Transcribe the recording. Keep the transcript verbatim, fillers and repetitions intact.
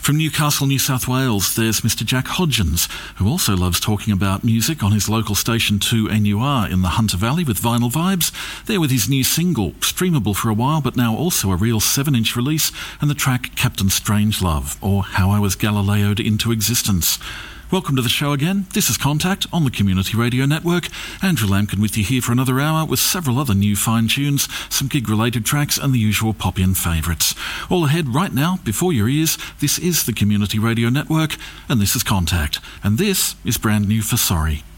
From Newcastle, New South Wales, there's Mister Jack Hodgins, who also loves talking about music on his local station two N U R in the Hunter Valley with Vinyl Vibes. There with his new single, streamable for a while but now also a real seven-inch release, and the track Captain Strangelove, or How I Was Galileo'd into Existence. Welcome to the show again. This is Contact on the Community Radio Network. Andrew Lampkin with you here for another hour with several other new fine tunes, some gig-related tracks and the usual pop-in favourites. All ahead right now, before your ears, this is the Community Radio Network and this is Contact. And this is brand new for Sorry.